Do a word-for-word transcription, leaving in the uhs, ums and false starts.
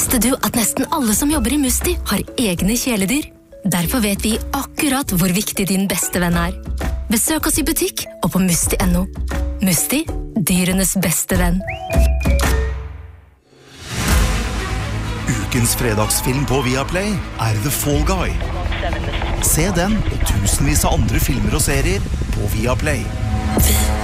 Visste du at nesten alle som jobber i Musti har egne kjæledyr? Derfor vet vi akkurat hvor viktig din beste venn er. Besøk oss i butikk og på musti punktum no. Musti, dyrenes beste venn. Ukens fredagsfilm på Viaplay er The Fall Guy. Se den og tusenvis av andre filmer og serier på Viaplay.